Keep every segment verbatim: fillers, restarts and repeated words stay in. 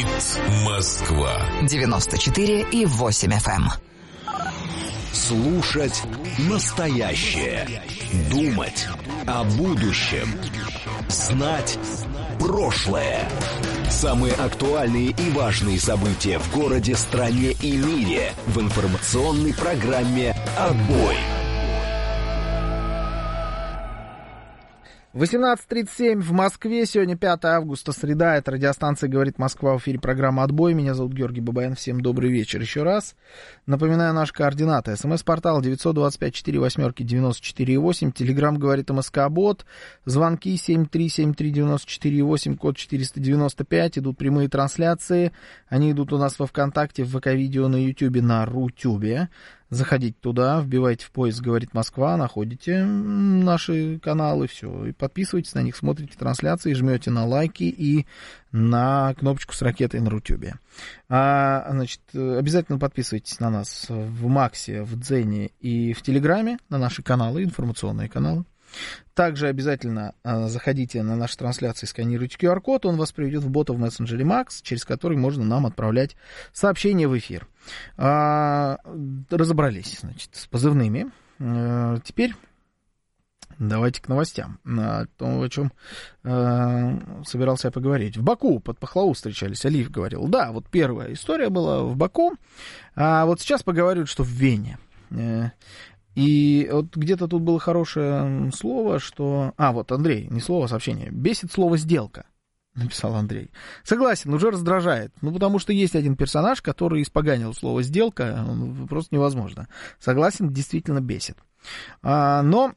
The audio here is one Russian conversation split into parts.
Говорит Москва. девяносто четыре и восемь эф эм. Слушать настоящее. Думать о будущем. Знать прошлое. Самые актуальные и важные события в городе, стране и мире в информационной программе «Отбой». восемнадцать тридцать семь в Москве. Сегодня пятое августа, среда. Это радиостанция «Говорит Москва». В эфире программа «Отбой». Меня зовут Георгий Бабаян. Всем добрый вечер еще раз. Напоминаю наши координаты. СМС-портал девять два пять четыре восемь девяносто четыре восемь. Телеграм «Говорит МСК-бот». Звонки семь три семь три девяносто четыре восемь, код четыреста девяносто пять. Идут прямые трансляции. Они идут у нас во ВКонтакте, в ВК-видео, на Ютьюбе, на Рутюбе. Заходите туда, вбивайте в поиск «Говорит Москва», находите наши каналы, все, и подписывайтесь на них, смотрите трансляции, жмете на лайки и на кнопочку с ракетой на Рутюбе. А, значит, обязательно подписывайтесь на нас в Максе, в Дзене и в Телеграме, на наши каналы, информационные каналы. Также обязательно а, заходите на наши трансляции, сканируйте ку ар код, он вас приведет в бота в мессенджере Макс, через который можно нам отправлять сообщения в эфир. А, разобрались, значит, с позывными. А, теперь давайте к новостям, о том, о чем а, собирался я поговорить. В Баку под Пахлаву встречались, Алиев говорил. Да, вот первая история была в Баку, а вот сейчас поговорят, что в Вене. И вот где-то тут было хорошее слово, что... А, вот, Андрей, не слово, а сообщение. Бесит слово «сделка», написал Андрей. Согласен, уже раздражает. Ну, потому что есть один персонаж, который испоганил слово «сделка», просто невозможно. Согласен, действительно бесит. А, но,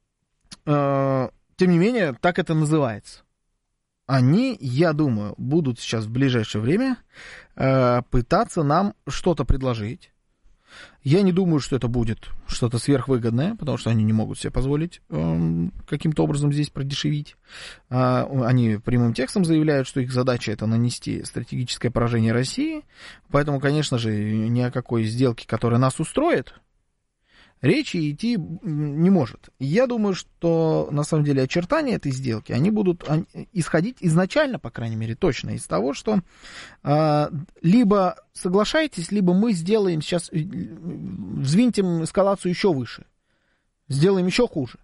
а, тем не менее, так это называется. Они, я думаю, будут сейчас в ближайшее время а, пытаться нам что-то предложить. Я не думаю, что это будет что-то сверхвыгодное, потому что они не могут себе позволить э, каким-то образом здесь продешевить. Э, они прямым текстом заявляют, что их задача — это нанести стратегическое поражение России. Поэтому, конечно же, ни о какой сделке, которая нас устроит, речи идти не может. Я думаю, что, на самом деле, очертания этой сделки, они будут исходить изначально, по крайней мере, точно из того, что э, либо соглашайтесь, либо мы сделаем сейчас, взвинтим эскалацию еще выше, сделаем еще хуже.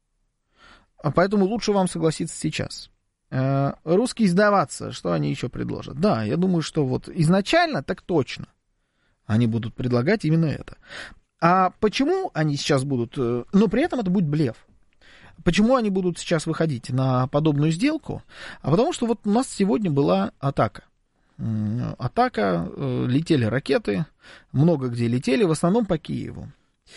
А поэтому лучше вам согласиться сейчас. Э, русские сдаваться, что они еще предложат? Да, я думаю, что вот изначально так точно они будут предлагать именно это. А почему они сейчас будут... Но при этом это будет блеф. Почему они будут сейчас выходить на подобную сделку? А потому что вот у нас сегодня была атака. Атака, летели ракеты, много где летели, в основном по Киеву.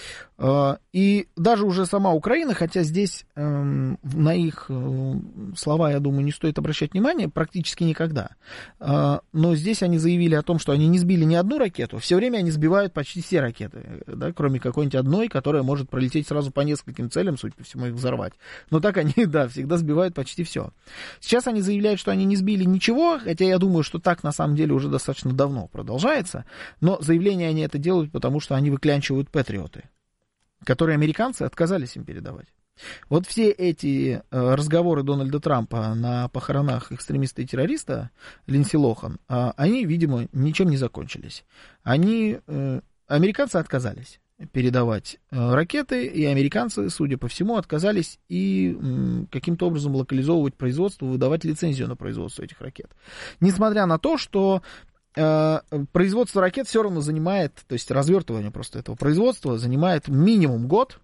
И даже уже сама Украина, хотя здесь на их слова, я думаю, не стоит обращать внимания практически никогда, но здесь они заявили о том, что они не сбили ни одну ракету, все время они сбивают почти все ракеты, да, кроме какой-нибудь одной, которая может пролететь сразу по нескольким целям, судя по всему, их взорвать. Но так они, да, всегда сбивают почти все. Сейчас они заявляют, что они не сбили ничего, хотя я думаю, что так на самом деле уже достаточно давно продолжается, но заявления они это делают, потому что они выклянчивают патриоты, которые американцы отказались им передавать. Вот все эти э, разговоры Дональда Трампа на похоронах экстремиста и террориста Линдси Лохан, э, они, видимо, ничем не закончились. Они, э, американцы отказались передавать э, ракеты, и американцы, судя по всему, отказались и э, каким-то образом локализовывать производство, выдавать лицензию на производство этих ракет. Несмотря на то, что производство ракет все равно занимает, то есть развертывание просто этого производства занимает минимум год.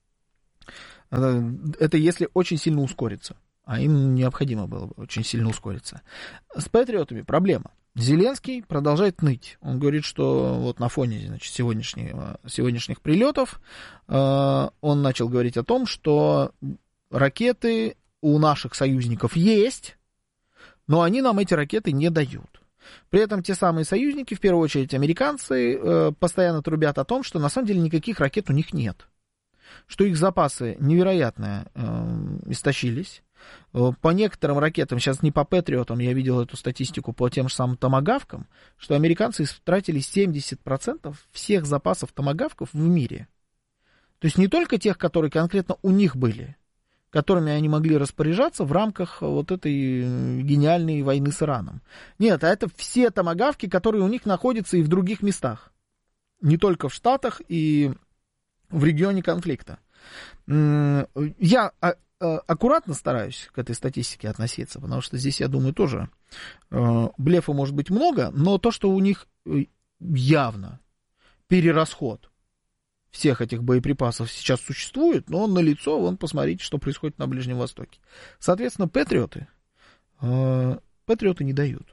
Это если очень сильно ускориться. А им необходимо было бы очень сильно ускориться. С патриотами проблема. Зеленский продолжает ныть. Он говорит, что вот на фоне, значит, сегодняшних, сегодняшних прилетов он начал говорить о том, что ракеты у наших союзников есть, но они нам эти ракеты не дают. При этом те самые союзники, в первую очередь американцы, э, постоянно трубят о том, что на самом деле никаких ракет у них нет. Что их запасы невероятно э, истощились. Э, по некоторым ракетам, сейчас не по Патриотам, я видел эту статистику по тем же самым томагавкам, что американцы истратили семьдесят процентов всех запасов томагавков в мире. То есть не только тех, которые конкретно у них были, которыми они могли распоряжаться в рамках вот этой гениальной войны с Ираном. Нет, а это все томагавки, которые у них находятся и в других местах. Не только в Штатах и в регионе конфликта. Я аккуратно стараюсь к этой статистике относиться, потому что здесь, я думаю, тоже блефа может быть много, но то, что у них явно перерасход всех этих боеприпасов сейчас существует, но он налицо, вон, посмотрите, что происходит на Ближнем Востоке. Соответственно, патриоты, э, патриоты не дают.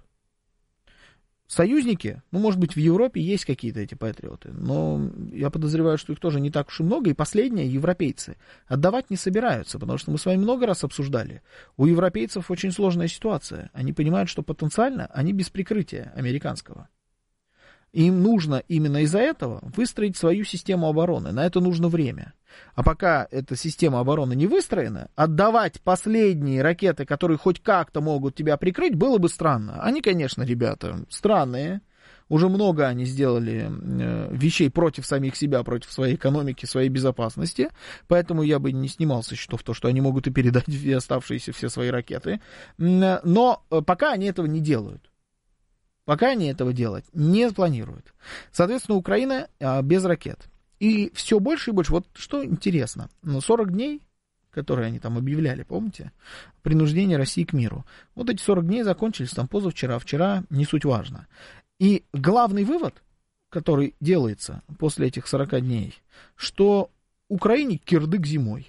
Союзники, ну, может быть, в Европе есть какие-то эти патриоты, но я подозреваю, что их тоже не так уж и много, и последние, европейцы, отдавать не собираются, потому что мы с вами много раз обсуждали. У европейцев очень сложная ситуация. Они понимают, что потенциально они без прикрытия американского. Им нужно именно из-за этого выстроить свою систему обороны. На это нужно время. А пока эта система обороны не выстроена, отдавать последние ракеты, которые хоть как-то могут тебя прикрыть, было бы странно. Они, конечно, ребята, странные. Уже много они сделали вещей против самих себя, против своей экономики, своей безопасности. Поэтому я бы не снимал со счетов то, что они могут и передать оставшиеся все свои ракеты. Но пока они этого не делают. Пока они этого делать не планируют. Соответственно, Украина а, без ракет. И все больше и больше. Вот что интересно. Ну, сорок дней, которые они там объявляли, помните? Принуждение России к миру. Вот эти сорок дней закончились там позавчера, вчера, не суть важно. И главный вывод, который делается после этих сорока дней, что Украине кирдык зимой.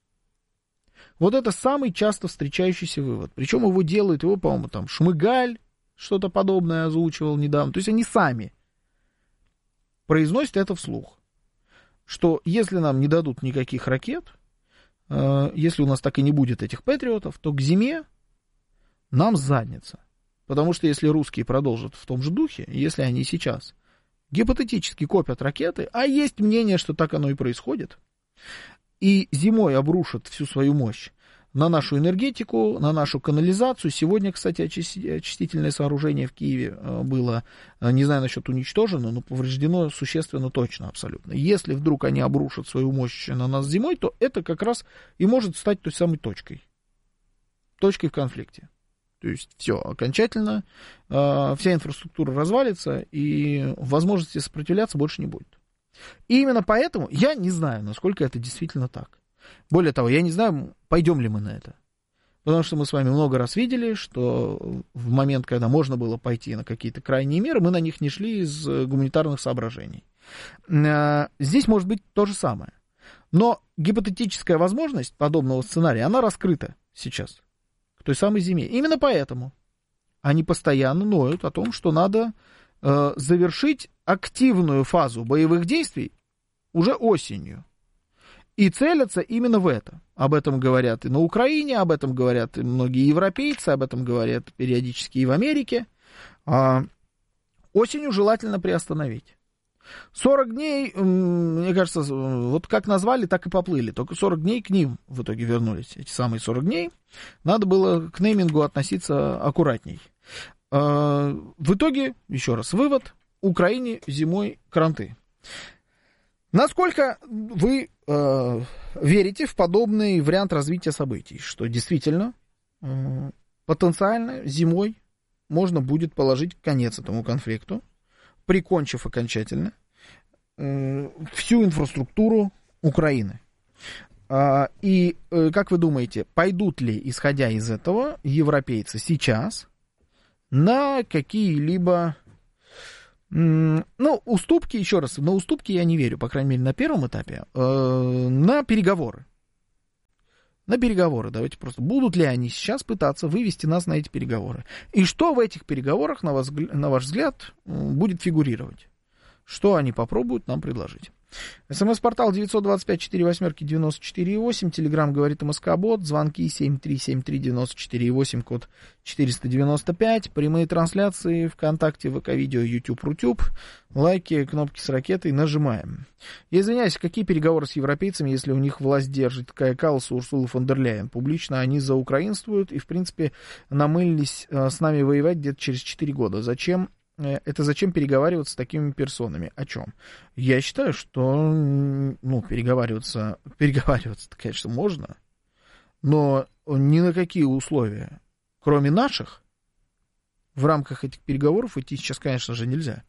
Вот это самый часто встречающийся вывод. Причем его делают, его, по-моему, там Шмыгаль, что-то подобное озвучивал недавно. То есть они сами произносят это вслух. Что если нам не дадут никаких ракет, э, если у нас так и не будет этих патриотов, то к зиме нам задница. Потому что если русские продолжат в том же духе, если они сейчас гипотетически копят ракеты, а есть мнение, что так оно и происходит, и зимой обрушат всю свою мощь на нашу энергетику, на нашу канализацию. Сегодня, кстати, очистительное сооружение в Киеве было, не знаю насчет уничтожено, но повреждено существенно точно абсолютно. Если вдруг они обрушат свою мощь на нас зимой, то это как раз и может стать той самой точкой. Точкой в конфликте. То есть все, окончательно вся инфраструктура развалится, и возможности сопротивляться больше не будет. И именно поэтому я не знаю, насколько это действительно так. Более того, я не знаю, пойдем ли мы на это. Потому что мы с вами много раз видели, что в момент, когда можно было пойти на какие-то крайние меры, мы на них не шли из гуманитарных соображений. Здесь может быть то же самое. Но гипотетическая возможность подобного сценария, она раскрыта сейчас, к той самой зиме. Именно поэтому они постоянно ноют о том, что надо э, завершить активную фазу боевых действий уже осенью. И целятся именно в это. Об этом говорят и на Украине, об этом говорят и многие европейцы, об этом говорят периодически и в Америке. А осенью желательно приостановить. сорок дней, мне кажется, вот как назвали, так и поплыли. Только сорок дней к ним в итоге вернулись. Эти самые сорок дней. Надо было к неймингу относиться аккуратней. В итоге, еще раз, вывод. Украине зимой кранты. Насколько вы э, верите в подобный вариант развития событий, что действительно э, потенциально зимой можно будет положить конец этому конфликту, прикончив окончательно э, всю инфраструктуру Украины? А, и э, как вы думаете, пойдут ли, исходя из этого, европейцы сейчас на какие-либо... Ну, уступки, еще раз, на уступки я не верю, по крайней мере, на первом этапе, э, на переговоры. На переговоры, давайте просто. Будут ли они сейчас пытаться вывести нас на эти переговоры? И что в этих переговорах, на, вас, на ваш взгляд, будет фигурировать? Что они попробуют нам предложить? СМС-портал девять два пять четыре восемь девяносто четыре восемь, Телеграм говорит МСК-бот, звонки семь три семь три девяносто четыре восемь, код четыреста девяносто пять, прямые трансляции ВКонтакте, ВК-видео, YouTube, Рутюб, лайки, кнопки с ракетой нажимаем. Я извиняюсь, какие переговоры с европейцами, если у них власть держит Кая Каллас и Урсула фон дер Ляйен? Публично они заукраинствуют и, в принципе, намылились с нами воевать где-то через четыре года. Зачем? Это зачем переговариваться с такими персонами? О чем? Я считаю, что, ну, переговариваться, переговариваться-то, конечно, можно, Но ни на какие условия, кроме наших, в рамках этих переговоров идти сейчас, конечно же, нельзя.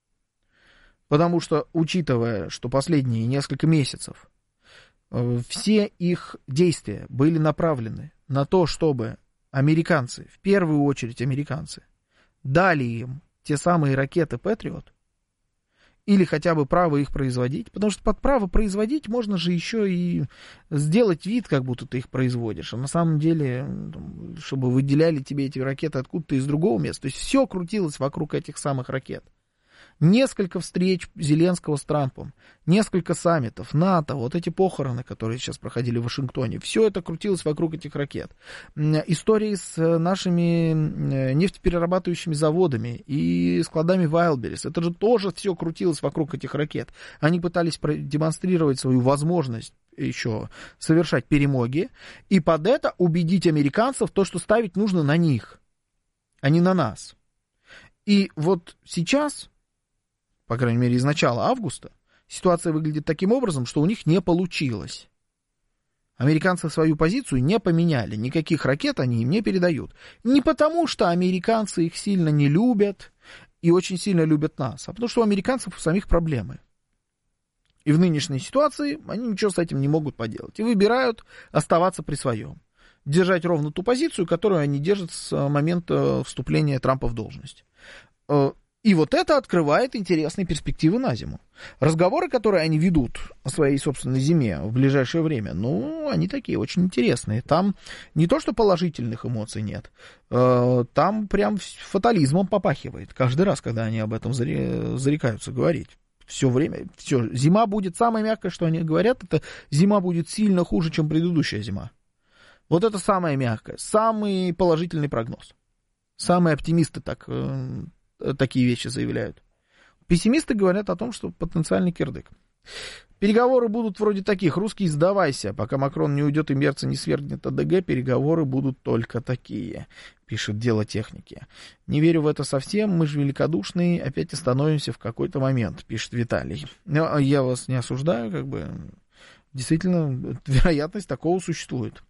Потому что, учитывая, что последние несколько месяцев все их действия были направлены на то, чтобы американцы, в первую очередь американцы, дали им те самые ракеты «Патриот», или хотя бы право их производить, потому что под право производить можно же еще и сделать вид, как будто ты их производишь, а на самом деле, чтобы выделяли тебе эти ракеты откуда-то из другого места. То есть все крутилось вокруг этих самых ракет. Несколько встреч Зеленского с Трампом, несколько саммитов, НАТО, вот эти похороны, которые сейчас проходили в Вашингтоне, все это крутилось вокруг этих ракет. Истории с нашими нефтеперерабатывающими заводами и складами Вайлдберрис, это же тоже все крутилось вокруг этих ракет. Они пытались продемонстрировать свою возможность еще совершать перемоги, и под это убедить американцев в том, что ставить нужно на них, а не на нас. И вот сейчас, по крайней мере, из начала августа, ситуация выглядит таким образом, что у них не получилось. Американцы свою позицию не поменяли, никаких ракет они им не передают. Не потому, что американцы их сильно не любят и очень сильно любят нас, а потому что у американцев у самих проблемы. И в нынешней ситуации они ничего с этим не могут поделать. И выбирают оставаться при своем. Держать ровно ту позицию, которую они держат с момента вступления Трампа в должность. И вот это открывает интересные перспективы на зиму. Разговоры, которые они ведут о своей собственной зиме в ближайшее время, ну, они такие очень интересные. Там не то, что положительных эмоций нет, там прям фатализмом попахивает каждый раз, когда они об этом зарекаются говорить. Все время, все, зима будет, самое мягкое, что они говорят, это зима будет сильно хуже, чем предыдущая зима. Вот это самое мягкое, самый положительный прогноз. Самые оптимисты так... такие вещи заявляют. Пессимисты говорят о том, что потенциальный кирдык. Переговоры будут вроде таких. Русский, сдавайся. Пока Макрон не уйдет и Мерца не свергнет АДГ, переговоры будут только такие, пишет Дело техники. Не верю в это совсем. Мы же великодушные. Опять остановимся в какой-то момент, пишет Виталий. Но я вас не осуждаю, как бы. Действительно, вероятность такого существует.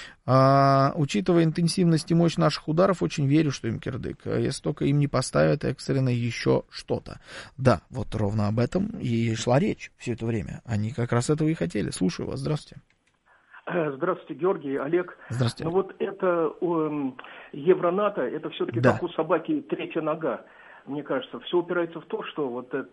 А, учитывая интенсивность и мощь наших ударов, очень верю, что им кирдык. Если только им не поставят экстренно еще что-то. Да, вот ровно об этом и шла речь все это время. Они как раз этого и хотели. Слушаю вас. Здравствуйте. Здравствуйте, Георгий, Олег. Здравствуйте. Ну вот это э, Евронато, это все-таки да. как у собаки третья нога. Мне кажется, все упирается в то, что вот э,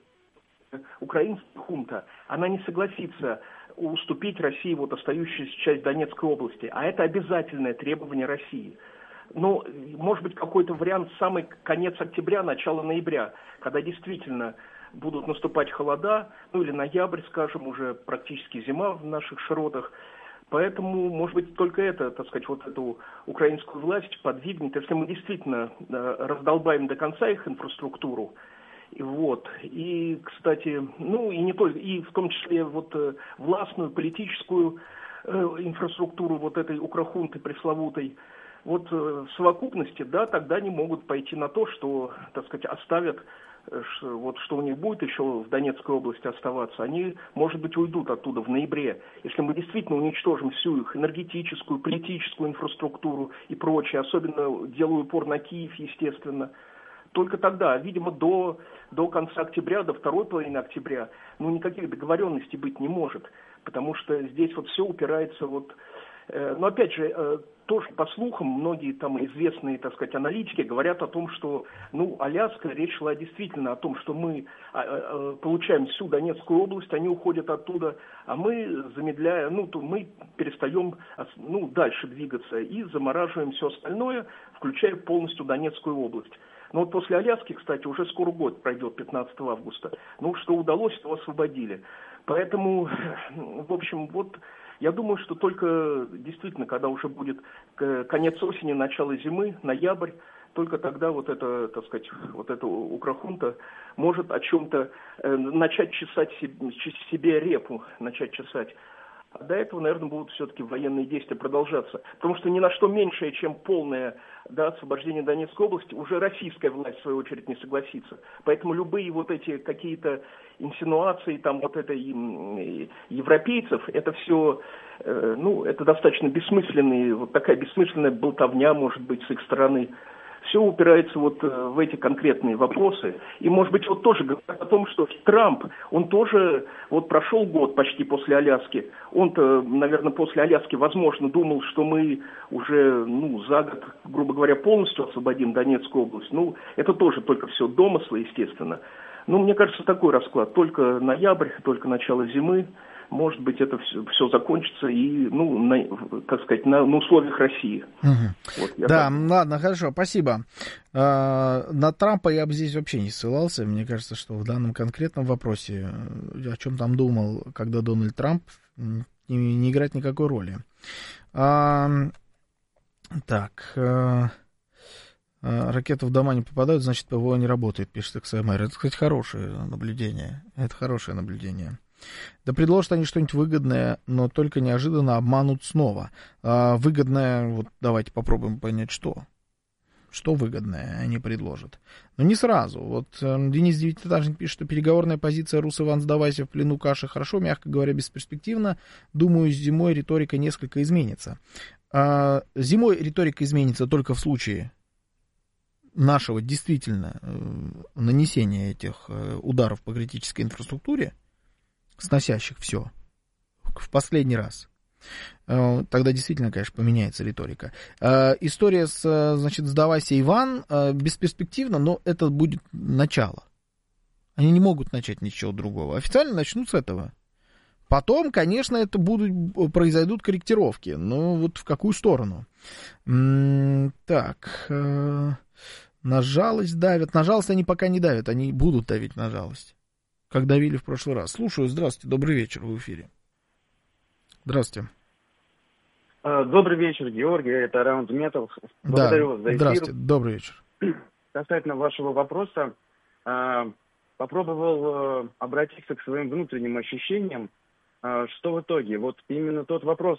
украинская хунта, она не согласится уступить России вот остающуюся часть Донецкой области. А это обязательное требование России. Ну, может быть, какой-то вариант самый конец октября, начало ноября, когда действительно будут наступать холода, ну или ноябрь, скажем, уже практически зима в наших широтах. Поэтому, может быть, только это, так сказать, вот эту украинскую власть подвигнет, если мы действительно раздолбаем до конца их инфраструктуру. И вот, и, кстати, ну и не только, и в том числе вот властную, политическую э, инфраструктуру вот этой укрохунты пресловутой, вот э, в совокупности, да, тогда они могут пойти на то, что, так сказать, оставят, э, ш, вот что у них будет еще в Донецкой области оставаться, они, может быть, уйдут оттуда в ноябре, если мы действительно уничтожим всю их энергетическую, политическую инфраструктуру и прочее, особенно делаю упор на Киев, естественно. Только тогда, видимо, до, до конца октября, до второй половины октября, ну, никаких договоренностей быть не может, потому что здесь вот все упирается вот... Э, но опять же, э, тоже по слухам, многие там известные, так сказать, аналитики говорят о том, что, ну, Аляска, речь шла действительно о том, что мы э, э, получаем всю Донецкую область, они уходят оттуда, а мы, замедляя, ну, то мы перестаем, ну, дальше двигаться и замораживаем все остальное, включая полностью Донецкую область. Но вот после Аляски, кстати, уже скоро год пройдет, пятнадцатого августа. Ну, что удалось, то освободили. Поэтому, в общем, вот я думаю, что только действительно, когда уже будет конец осени, начало зимы, ноябрь, только тогда вот это, так сказать, вот эта укрохунта может о чем-то э, начать чесать себе, себе репу, начать чесать. А до этого, наверное, будут все-таки военные действия продолжаться. Потому что ни на что меньшее, чем полное, да, освобождение Донецкой области, уже российская власть, в свою очередь, не согласится. Поэтому любые вот эти какие-то инсинуации там вот это европейцев, это все, э, ну, это достаточно бессмысленные, вот такая бессмысленная болтовня, может быть, с их стороны. Все упирается вот в эти конкретные вопросы. И, может быть, вот тоже говорят о том, что Трамп, он тоже, вот прошел год почти после Аляски, он-то, наверное, после Аляски, возможно, думал, что мы уже, ну, за год, грубо говоря, полностью освободим Донецкую область. Ну, это тоже только все домыслы, естественно. Ну, мне кажется, такой расклад. Только ноябрь, только начало зимы. Может быть, это все, все закончится и, ну, на, как сказать, на, на условиях России. Угу. Вот, да, так... ладно, хорошо, спасибо. А, на Трампа я бы здесь вообще не ссылался. Мне кажется, что в данном конкретном вопросе, о чем там думал, когда Дональд Трамп, не, не играет никакой роли. А, так... А... Ракеты в дома не попадают, значит, ПВО не работает, пишет икс эм эр. Это, кстати, хорошее наблюдение. Это хорошее наблюдение. Да предложат они что-нибудь выгодное, но только неожиданно обманут снова. А выгодное, вот давайте попробуем понять, что. Что выгодное они предложат. Но не сразу. Вот Денис Девятиэтажник пишет, что переговорная позиция Рус Иван, сдавайся в плену каши хорошо, мягко говоря, бесперспективно. Думаю, зимой риторика несколько изменится. А зимой риторика изменится только в случае нашего действительно нанесения этих ударов по критической инфраструктуре, сносящих все в последний раз. Тогда действительно, конечно, поменяется риторика. История с, значит, сдавайся, Иван, бесперспективна, но это будет начало. Они не могут начать ничего другого. Официально начнут с этого. Потом, конечно, это будут, произойдут корректировки. Но вот в какую сторону? Так... На жалость давят. На жалость они пока не давят, они будут давить на жалость. Как давили в прошлый раз. Слушаю, здравствуйте, добрый вечер, вы в эфире. Здравствуйте. Добрый вечер, Георгий, это Раунд Метал. Благодарю да, вас за эфир. Здравствуйте, добрый вечер. Касательно вашего вопроса, попробовал обратиться к своим внутренним ощущениям, что в итоге, вот именно тот вопрос,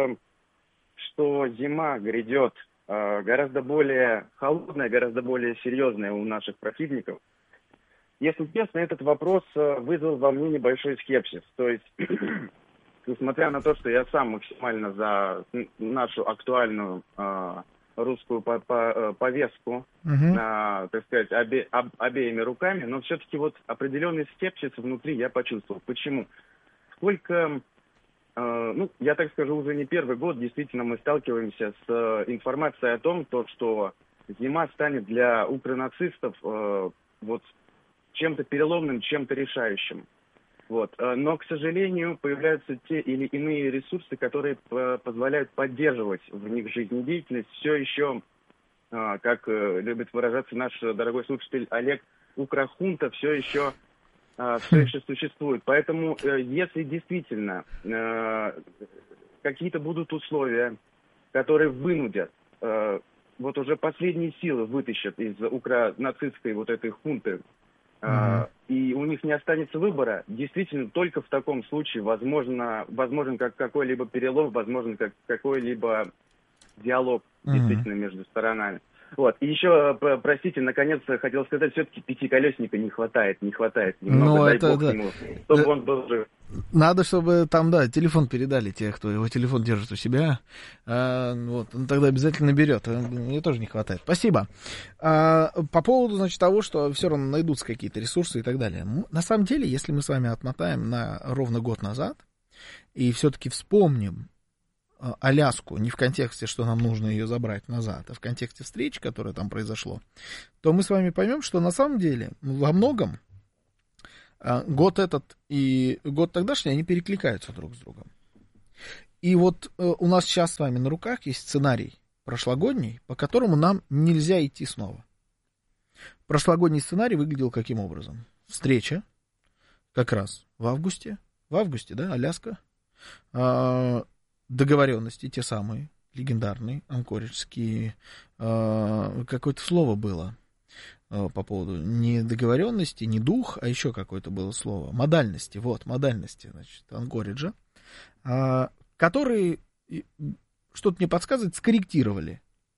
что зима грядет, гораздо более холодная, гораздо более серьезная у наших противников. Если честно, этот вопрос вызвал во мне небольшой скепсис. То есть, несмотря на то, что я сам максимально за нашу актуальную э, русскую по по повестку, uh-huh. э, так сказать, обе об обеими руками, но все-таки вот определенный скепсис внутри я почувствовал. Почему? Сколько... Ну, я так скажу, уже не первый год действительно мы сталкиваемся с э, информацией о том, то, что зима станет для укронацистов э, вот чем-то переломным, чем-то решающим. Вот. Но, к сожалению, появляются те или иные ресурсы, которые э, позволяют поддерживать в них жизнедеятельность все еще, э, как э, любит выражаться наш дорогой слушатель Олег, укрохунта все еще... все еще существует. Поэтому, если действительно какие-то будут условия, которые вынудят, вот уже последние силы вытащат из укронацистской вот этой хунты, mm-hmm. и у них не останется выбора, действительно, только в таком случае возможно, возможен как какой-либо перелом, возможен как какой-либо диалог mm-hmm. действительно между сторонами. Вот. И еще, простите, наконец хотел сказать, все-таки пятиколесника не хватает, не хватает немного, ну, дай это, бог да. ему, чтобы да. он был жив. Надо, чтобы там, да, телефон передали те, кто его телефон держит у себя, а, вот, он тогда обязательно берет, мне тоже не хватает. Спасибо. А, по поводу, значит, того, что все равно найдутся какие-то ресурсы и так далее. На самом деле, если мы с вами отмотаем на ровно год назад и все-таки вспомним Аляску, не в контексте, что нам нужно ее забрать назад, а в контексте встречи, которая там произошло, то мы с вами поймем, что на самом деле во многом год этот и год тогдашний, они перекликаются друг с другом. И вот у нас сейчас с вами на руках есть сценарий прошлогодний, по которому нам нельзя идти снова. Прошлогодний сценарий выглядел каким образом? Встреча как раз в августе, в августе, да, Аляска, договоренности, те самые, легендарные, анкориджские, э, какое-то слово было э, по поводу не договоренности, не дух, а еще какое-то было слово, модальности, вот, модальности, значит, анкориджа, которые, что-то мне подсказывает, скорректировали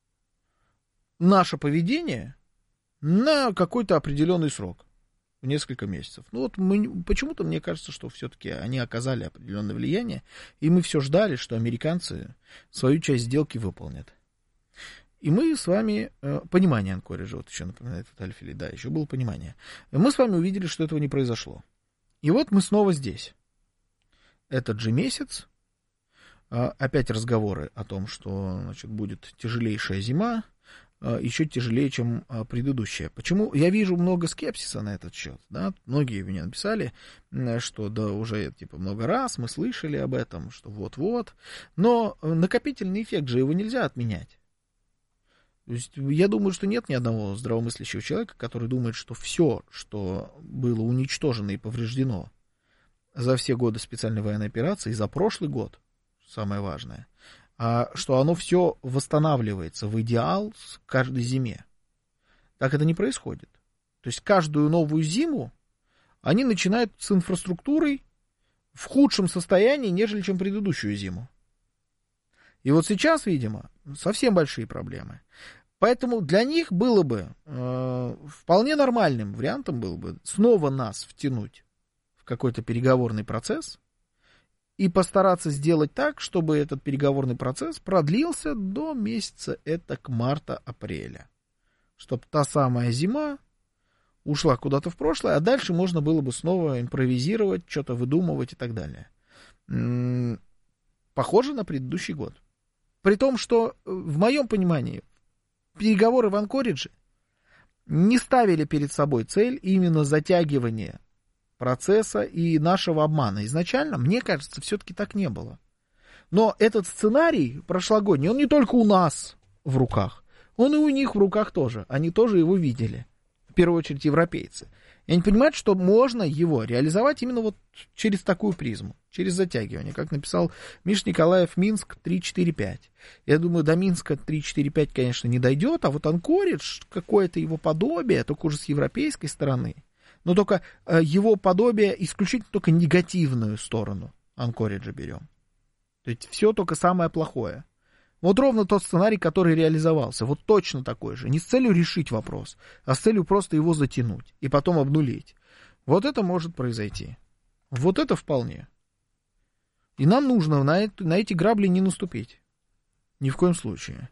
наше поведение на какой-то определенный срок, в несколько месяцев. Ну вот мы, почему-то мне кажется, что все-таки они оказали определенное влияние, и мы все ждали, что американцы свою часть сделки выполнят. И мы с вами... Э, понимание анкориджа, вот еще напоминает Виталий Филипп, да, еще было понимание. И мы с вами увидели, что этого не произошло. И вот мы снова здесь. Этот же месяц, э, опять разговоры о том, что, значит, будет тяжелейшая зима, еще тяжелее, чем предыдущая. Почему? Я вижу много скепсиса на этот счет. Да? Многие мне написали, что да, уже типа много раз мы слышали об этом, что вот-вот. Но накопительный эффект же его нельзя отменять. То есть, я думаю, что нет ни одного здравомыслящего человека, который думает, что все, что было уничтожено и повреждено за все годы специальной военной операции, за прошлый год, самое важное, что оно все восстанавливается в идеал с каждой зиме. Так это не происходит. То есть каждую новую зиму они начинают с инфраструктурой в худшем состоянии, нежели чем предыдущую зиму. И вот сейчас, видимо, совсем большие проблемы. Поэтому для них было бы э, вполне нормальным вариантом было бы снова нас втянуть в какой-то переговорный процесс, и постараться сделать так, чтобы этот переговорный процесс продлился до месяца этак марта-апреля. Чтобы та самая зима ушла куда-то в прошлое, а дальше можно было бы снова импровизировать, что-то выдумывать и так далее. М-м- похоже на предыдущий год. При том, что, в моем понимании, переговоры в Анкоридже не ставили перед собой цель именно затягивания процесса и нашего обмана. Изначально, мне кажется, все-таки так не было. Но этот сценарий прошлогодний, он не только у нас в руках, он и у них в руках тоже. Они тоже его видели. В первую очередь европейцы. И они понимают, что можно его реализовать именно вот через такую призму, через затягивание. Как написал Миша Николаев, Минск три четыре пять. Я думаю, до Минска три четыре пять, конечно, не дойдет, а вот Анкоридж, какое-то его подобие, только уже с европейской стороны. Но только э, его подобие исключительно только негативную сторону Анкориджа берем. То есть все только самое плохое. Вот ровно тот сценарий, который реализовался. Вот точно такой же. Не с целью решить вопрос, а с целью просто его затянуть и потом обнулить. Вот это может произойти. Вот это вполне. И нам нужно на, это, на эти грабли не наступить. Ни в коем случае.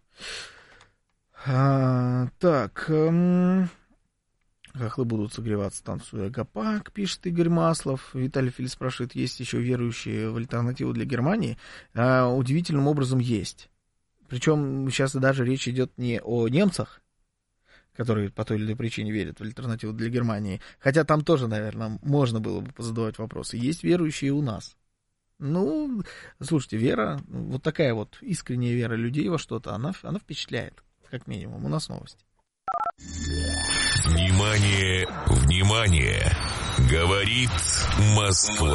А, так... Эм... Хохлы будут согреваться, танцуя гопак, пишет Игорь Маслов. Виталий Филипп спрашивает, есть еще верующие в альтернативу для Германии? А, удивительным образом есть. Причем сейчас даже речь идет не о немцах, которые по той или иной причине верят в альтернативу для Германии. Хотя там тоже, наверное, можно было бы позадавать вопросы. Есть верующие у нас. Ну, слушайте, вера, вот такая вот искренняя вера людей во что-то, она, она впечатляет, как минимум. У нас новости. Внимание, внимание! Говорит Москва.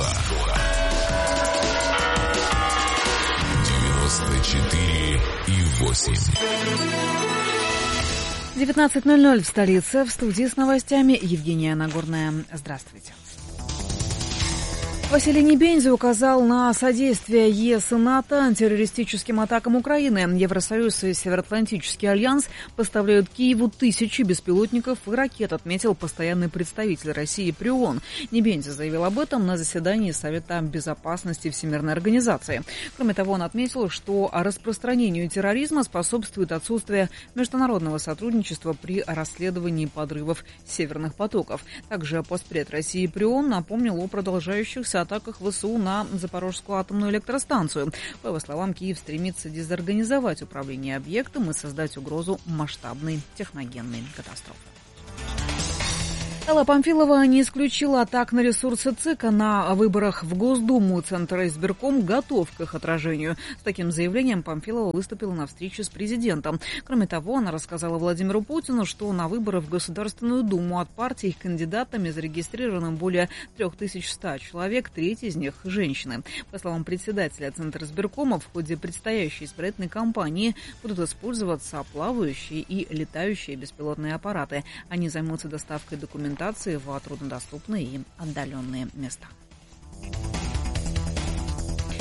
девяносто четыре и восемь. девятнадцать ноль ноль в столице. В студии с новостями Евгения Нагорная. Здравствуйте. Василий Небензи указал на содействие ЕС и НАТО антитеррористическим атакам Украины. Евросоюз и Североатлантический альянс поставляют Киеву тысячи беспилотников и ракет, отметил постоянный представитель России при ООН. Небензи заявил об этом на заседании Совета безопасности Всемирной организации. Кроме того, он отметил, что распространению терроризма способствует отсутствие международного сотрудничества при расследовании подрывов северных потоков. Также постпред России при ООН напомнил о продолжающихся атаках ВСУ на Запорожскую атомную электростанцию. По его словам, Киев стремится дезорганизовать управление объектом и создать угрозу масштабной техногенной катастрофы. Алла Памфилова не исключила атак на ресурсы ЦИКа на выборах в Госдуму. Центр избирком готов к их отражению. С таким заявлением Памфилова выступила на встрече с президентом. Кроме того, она рассказала Владимиру Путину, что на выборы в Государственную Думу от партий их кандидатами зарегистрировано более три тысячи сто человек, треть из них – женщины. По словам председателя Центра избиркома, в ходе предстоящей избирательной кампании будут использоваться плавающие и летающие беспилотные аппараты. Они займутся доставкой документации в труднодоступные и отдаленные места.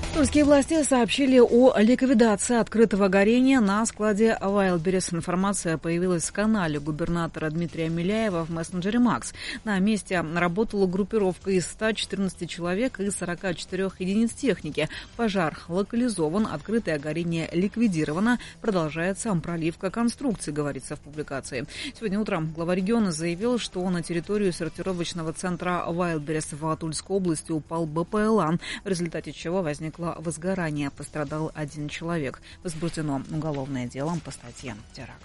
Тульские власти сообщили о ликвидации открытого горения на складе Wildberries. Информация появилась в канале губернатора Дмитрия Миляева в мессенджере Макс. На месте работала группировка из ста четырнадцати человек и сорока четырёх единиц техники. Пожар локализован, открытое горение ликвидировано. Продолжается проливка конструкции, говорится в публикации. Сегодня утром глава региона заявил, что на территорию сортировочного центра Wildberries в Тульской области упал БПЛА, в результате чего возникла возгорание. Пострадал один человек. Возбуждено уголовное дело по статье «Теракт».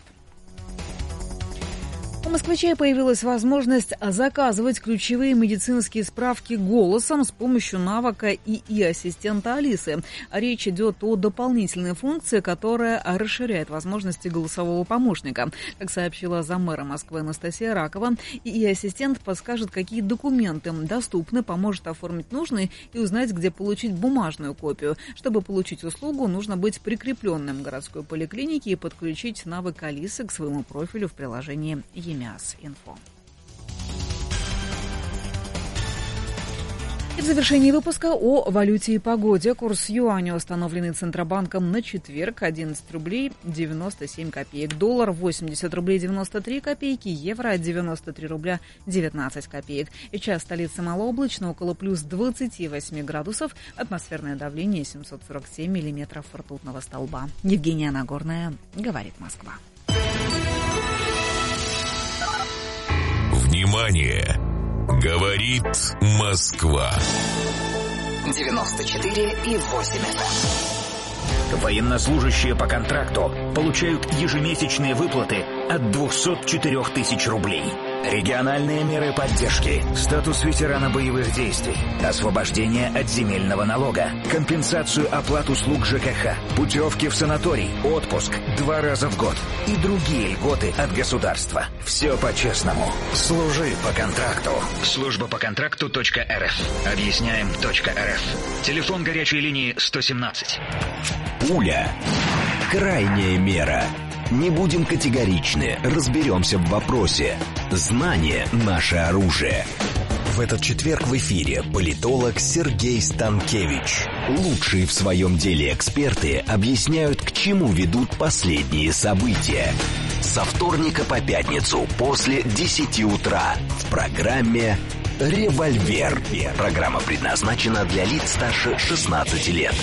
У москвичей появилась возможность заказывать ключевые медицинские справки голосом с помощью навыка ИИ-ассистента Алисы. Речь идет о дополнительной функции, которая расширяет возможности голосового помощника. Как сообщила заммэра Москвы Анастасия Ракова, ИИ-ассистент подскажет, какие документы доступны, поможет оформить нужные и узнать, где получить бумажную копию. Чтобы получить услугу, нужно быть прикрепленным к городской поликлинике и подключить навык Алисы к своему профилю в приложении «Е». Инфо. И в завершении выпуска о валюте и погоде. Курс юаня, установленный Центробанком на четверг, одиннадцать рублей девяносто семь копеек. Доллар восемьдесят рублей девяносто три копейки. Евро девяносто три рубля девятнадцать копеек. И час столицы малооблачно, около плюс двадцати восьми градусов. Атмосферное давление семьсот сорок семь миллиметров ртутного столба. Евгения Нагорная, говорит Москва. Внимание! Говорит Москва. девяносто четыре и восемь эф эм. Военнослужащие по контракту получают ежемесячные выплаты от двухсот четырёх тысяч рублей. Региональные меры поддержки, статус ветерана боевых действий, освобождение от земельного налога, компенсацию оплат услуг ЖКХ, путевки в санаторий, отпуск два раза в год и другие льготы от государства. Все по-честному. Служи по контракту. Служба по контракту .рф. Объясняем .рф. Телефон горячей линии сто семнадцать. Пуля. Крайняя мера. Не будем категоричны, разберемся в вопросе. Знание – наше оружие. В этот четверг в эфире политолог Сергей Станкевич. Лучшие в своем деле эксперты объясняют, к чему ведут последние события. Со вторника по пятницу после десяти утра в программе «Револьвер». Программа предназначена для лиц старше шестнадцати лет.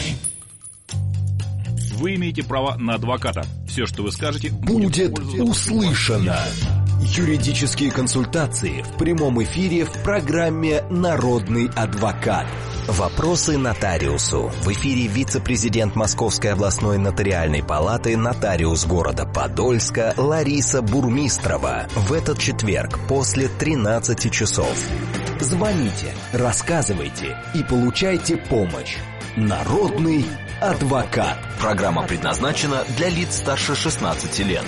Вы имеете право на адвоката. Все, что вы скажете, будет услышано. Юридические консультации в прямом эфире в программе «Народный адвокат». Вопросы нотариусу. В эфире вице-президент Московской областной нотариальной палаты, нотариус города Подольска Лариса Бурмистрова. В этот четверг после тринадцати часов. Звоните, рассказывайте и получайте помощь. Народный адвокат. Программа предназначена для лиц старше шестнадцати лет.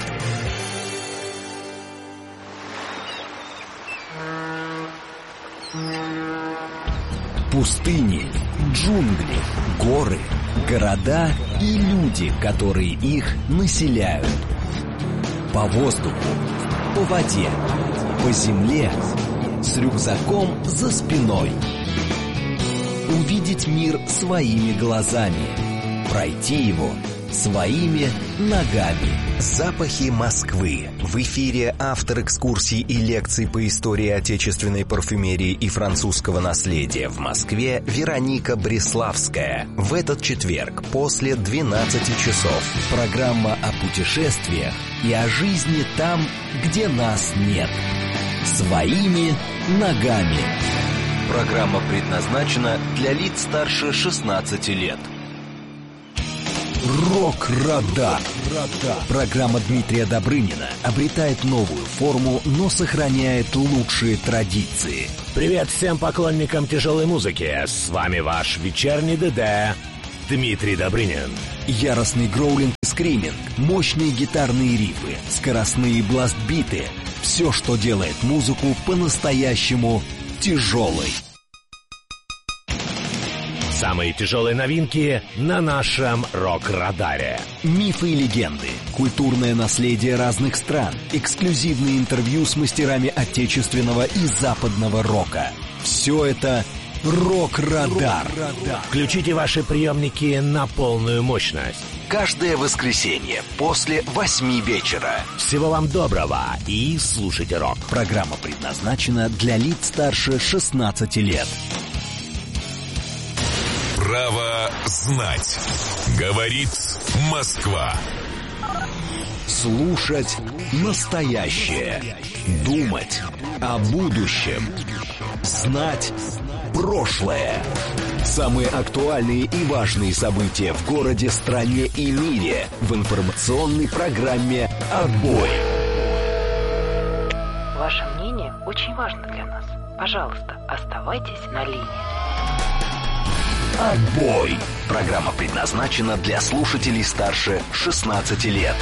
Пустыни, джунгли, горы, города и люди, которые их населяют. По воздуху, по воде, по земле, с рюкзаком за спиной. Увидеть мир своими глазами, пройти его своими ногами. Запахи Москвы. В эфире автор экскурсий и лекций по истории отечественной парфюмерии и французского наследия в Москве Вероника Бреславская. В этот четверг после двенадцати часов. Программа о путешествиях и о жизни там, где нас нет. Своими ногами. Программа предназначена для лиц старше шестнадцати лет. Рок-радар. Программа Дмитрия Добрынина обретает новую форму, но сохраняет лучшие традиции. Привет всем поклонникам тяжелой музыки. С вами ваш вечерний ДД Дмитрий Добрынин. Яростный гроулинг и скриминг, мощные гитарные рифы, скоростные бластбиты. Все, что делает музыку по-настоящему тяжелой. Самые тяжелые новинки на нашем рок-радаре. Мифы и легенды, культурное наследие разных стран, эксклюзивные интервью с мастерами отечественного и западного рока. Все это Рок-Радар. Включите ваши приемники на полную мощность. Каждое воскресенье после восьми вечера. Всего вам доброго и слушайте рок. Программа предназначена для лиц старше шестнадцати лет. Право знать. Говорит Москва. Слушать настоящее. Думать о будущем. Знать прошлое. Самые актуальные и важные события в городе, стране и мире в информационной программе «Отбой». Ваше мнение очень важно для нас. Пожалуйста, оставайтесь на линии. «Отбой». Программа предназначена для слушателей старше шестнадцати лет.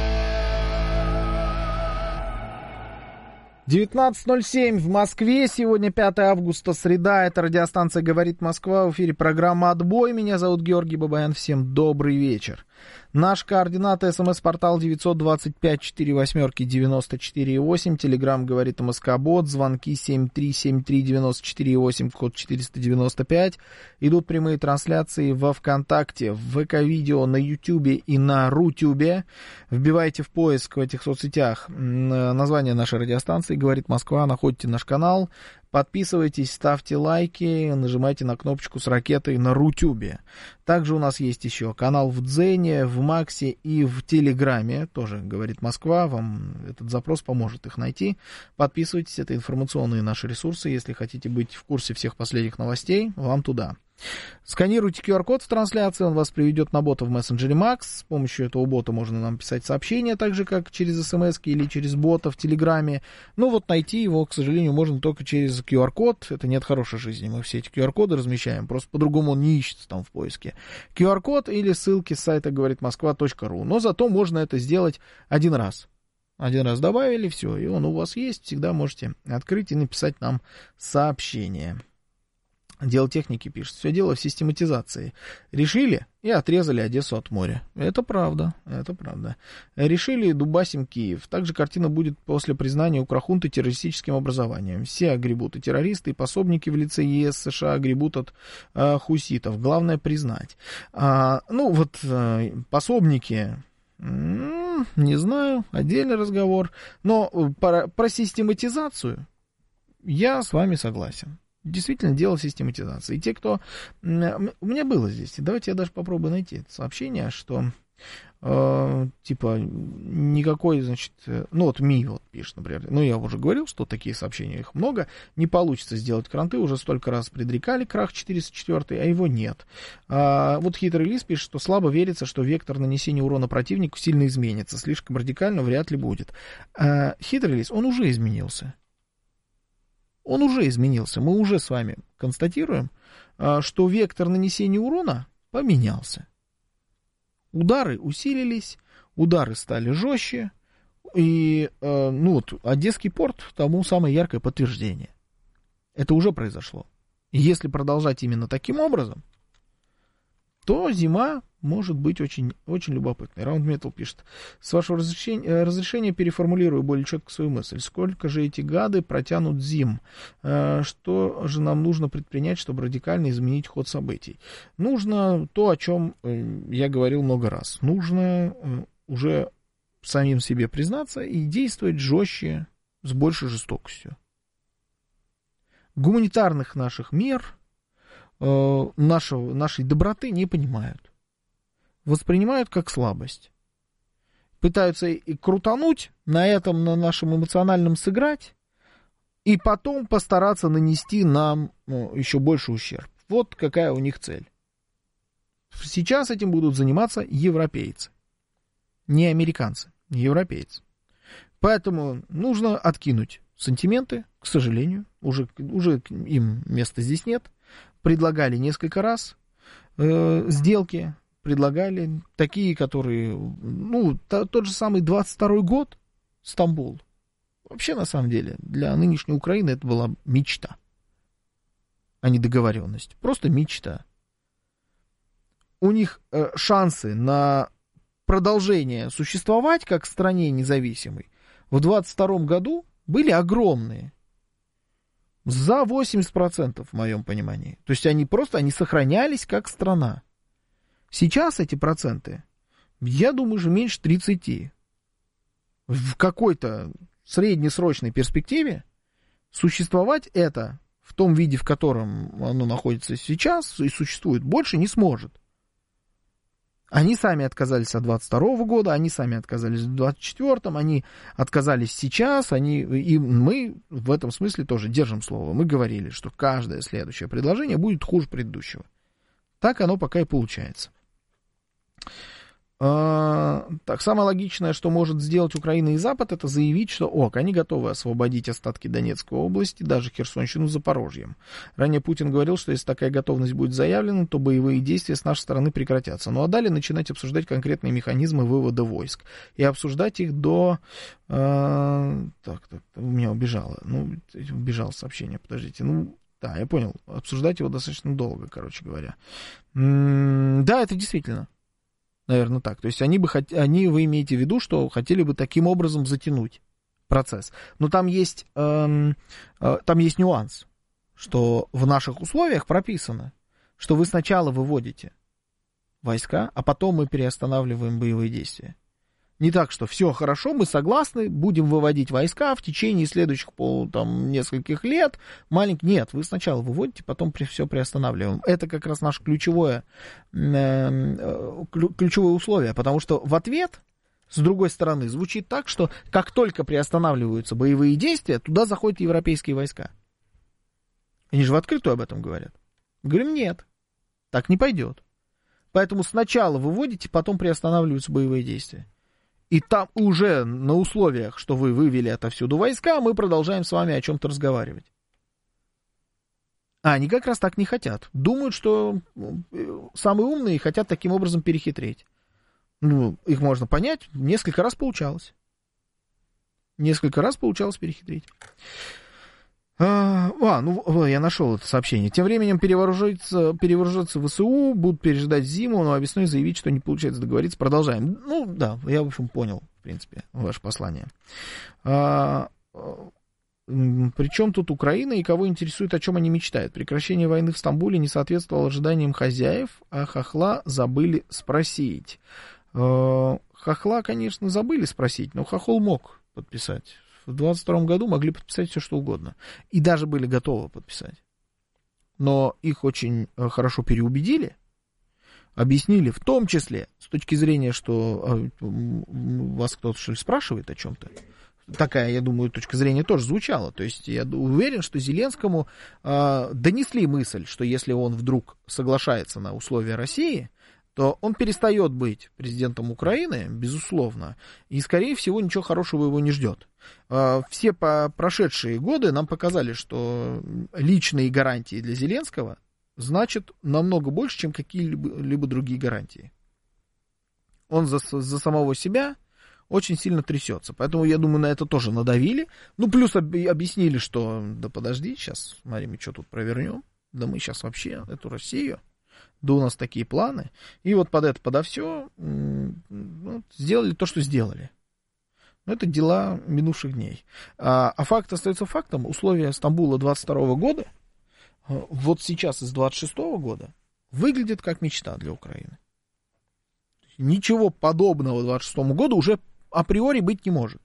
девятнадцать ноль семь в Москве. Сегодня пятое августа, среда. Это радиостанция «Говорит Москва». В эфире программа «Отбой». Меня зовут Георгий Бабаян. Всем добрый вечер. Наш координаты: смс-портал девятьсот двадцать пять сорок восемь девяносто четыре восемь. Телеграм «Говорит МСК-бот». Звонки семь три семь три девяносто четыре восемь, код четыреста девяносто пять. Идут прямые трансляции во ВКонтакте, в ВК-видео, на Ютубе и на Рутюбе. Вбивайте в поиск в этих соцсетях название нашей радиостанции «Говорит Москва». Находите наш канал. Подписывайтесь, ставьте лайки, нажимайте на кнопочку с ракетой на Рутюбе. Также у нас есть еще канал в Дзене, в Максе и в Телеграме. Тоже «Говорит Москва». Вам этот запрос поможет их найти. Подписывайтесь, это информационные наши ресурсы. Если хотите быть в курсе всех последних новостей, вам туда. Сканируйте ку ар-код в трансляции, он вас приведет на бота в мессенджере Макс. С помощью этого бота можно нам писать сообщения, так же, как через смс или через бота в Телеграме. Ну вот найти его, к сожалению, можно только через ку ар-код. Это нет хорошей жизни. Мы все эти ку ар-коды размещаем, просто по-другому он не ищется там в поиске. ку ар-код или ссылки с сайта говорит москва точка ру. Но зато можно это сделать один раз. Один раз добавили, все, и он у вас есть. Всегда можете открыть и написать нам сообщение. Дело техники пишет. Все дело в систематизации. Решили и отрезали Одессу от моря. Это правда, это правда. Решили, дубасим Киев. Также картина будет после признания Укрхунты террористическим образованием. Все огребут, и террористы, и пособники в лице ЕС, США огребут от а, хуситов. Главное признать. А, ну вот а, пособники... Не знаю, отдельный разговор. Но про, про систематизацию я с вами согласен. Действительно, дело систематизации. И те, кто... У меня было здесь, давайте я даже попробую найти это сообщение, что э, типа никакой, значит... Ну вот МИ вот пишет, например. Ну я уже говорил, что такие сообщения, их много. Не получится сделать кранты, уже столько раз предрекали крах четыреста четыре, а его нет. А, вот хитрый лис пишет, что слабо верится, что вектор нанесения урона противнику сильно изменится. Слишком радикально вряд ли будет. А, хитрый лис, он уже изменился. Он уже изменился. Мы уже с вами констатируем, что вектор нанесения урона поменялся. Удары усилились, удары стали жестче, и ну вот, Одесский порт тому самое яркое подтверждение. Это уже произошло. И если продолжать именно таким образом, то зима может быть очень, очень любопытной. Раунд Метал пишет. С вашего разрешения, разрешения переформулирую более четко свою мысль. Сколько же эти гады протянут зим? Что же нам нужно предпринять, чтобы радикально изменить ход событий? Нужно то, о чем я говорил много раз. Нужно уже самим себе признаться и действовать жестче, с большей жестокостью. Гуманитарных наших мер, нашего, нашей доброты не понимают. Воспринимают как слабость. Пытаются и крутануть, на этом, на нашем эмоциональном сыграть, и потом постараться нанести нам ну, еще больше ущерб. Вот какая у них цель. Сейчас этим будут заниматься европейцы. Не американцы, европейцы. Поэтому нужно откинуть сантименты, к сожалению. Уже, уже им места здесь нет. Предлагали несколько раз э, сделки, предлагали такие, которые, ну, то, тот же самый двадцать второй год, Стамбул. Вообще, на самом деле, для нынешней Украины это была мечта, а не договоренность. Просто мечта. У них э, шансы на продолжение существовать как стране независимой в двадцать втором году были огромные. За восемьдесят процентов, в моем понимании. То есть они просто, они сохранялись как страна. Сейчас эти проценты, я думаю, уже меньше тридцати. В какой-то среднесрочной перспективе существовать это в том виде, в котором оно находится сейчас и существует, больше не сможет. Они сами отказались от двадцать второго года, они сами отказались в двадцать четвёртом, они отказались сейчас, они, и мы в этом смысле тоже держим слово. Мы говорили, что каждое следующее предложение будет хуже предыдущего. Так оно пока и получается. А, так, самое логичное, что может сделать Украина и Запад, это заявить, что ок, они готовы освободить остатки Донецкой области, даже Херсонщину, Запорожьем. Ранее Путин говорил, что если такая готовность будет заявлена, то боевые действия с нашей стороны прекратятся. Ну а далее начинать обсуждать конкретные механизмы вывода войск. И обсуждать их до... А, так, так, у меня убежало. Ну, убежало сообщение, подождите. Ну, да, я понял. Обсуждать его достаточно долго, короче говоря. М-м, да, это действительно. Наверное, так. То есть они бы хот... они, вы имеете в виду, что хотели бы таким образом затянуть процесс. Но там есть, эм, э, там есть нюанс, что в наших условиях прописано, что вы сначала выводите войска, а потом мы переостанавливаем боевые действия. Не так, что все хорошо, мы согласны, будем выводить войска в течение следующих пол, там, нескольких лет. Маленький. Нет, вы сначала выводите, потом при, все приостанавливаем. Это как раз наше ключевое, э, ключевое условие, потому что в ответ, с другой стороны, звучит так, что как только приостанавливаются боевые действия, туда заходят европейские войска. Они же в открытую об этом говорят. Говорим, нет, так не пойдет. Поэтому сначала выводите, потом приостанавливаются боевые действия. И там уже на условиях, что вы вывели отовсюду войска, мы продолжаем с вами о чем-то разговаривать. А они как раз так не хотят. Думают, что самые умные хотят таким образом перехитрить. Ну, их можно понять. Несколько раз получалось. Несколько раз получалось перехитрить. А, а, ну, я нашел это сообщение. Тем временем перевооружаться, перевооружаться ВСУ, будут переждать зиму, но весной заявить, что не получается договориться. Продолжаем. Ну, да, я, в общем, понял, в принципе, ваше послание. А, причем тут Украина и кого интересует, о чем они мечтают? Прекращение войны в Стамбуле не соответствовало ожиданиям хозяев, а хохла забыли спросить. А, хохла, конечно, забыли спросить, но хохол мог подписать. В двадцать втором году могли подписать все, что угодно. И даже были готовы подписать. Но их очень хорошо переубедили. Объяснили, в том числе, с точки зрения, что вас кто-то что ли спрашивает о чем-то. Такая, я думаю, точка зрения тоже звучала. То есть я уверен, что Зеленскому э, донесли мысль, что если он вдруг соглашается на условия России, то он перестает быть президентом Украины, безусловно, и, скорее всего, ничего хорошего его не ждет. Все прошедшие годы нам показали, что личные гарантии для Зеленского значат намного больше, чем какие-либо другие гарантии. Он за, за самого себя очень сильно трясется. Поэтому, я думаю, на это тоже надавили. Ну, плюс об, объяснили, что да подожди, сейчас, смотри, мы что тут провернем. Да мы сейчас вообще эту Россию... Да у нас такие планы. И вот под это, подо все ну, сделали то, что сделали. Но это дела минувших дней. А, а факт остается фактом. Условия Стамбула двадцать второго года, вот сейчас из двадцать шестого года, выглядят как мечта для Украины. Ничего подобного двадцать шестому году уже априори быть не может.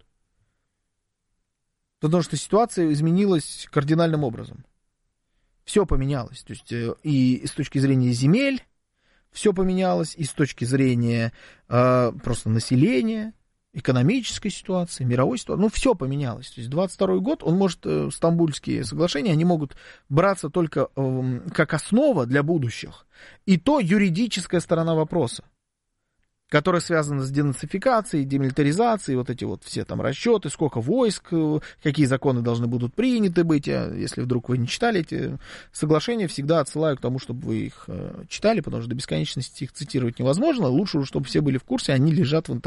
Потому что ситуация изменилась кардинальным образом. Все поменялось, то есть и с точки зрения земель все поменялось, и с точки зрения э, просто населения, экономической ситуации, мировой ситуации, ну все поменялось. То есть двадцать второй год, он может, э, Стамбульские соглашения, они могут браться только э, как основа для будущих, и то юридическая сторона вопроса, которая связана с денацификацией, демилитаризацией, вот эти вот все там расчеты, сколько войск, какие законы должны будут приняты быть. Я, если вдруг вы не читали эти соглашения, всегда отсылаю к тому, чтобы вы их читали, потому что до бесконечности их цитировать невозможно. Лучше, чтобы все были в курсе, они лежат в интернете.